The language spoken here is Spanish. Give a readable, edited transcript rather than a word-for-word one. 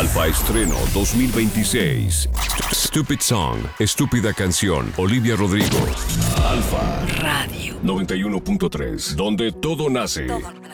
Alfa estreno 2026. Stupid Song, estúpida canción. Olivia Rodrigo. Alfa Radio 91.3, donde todo nace.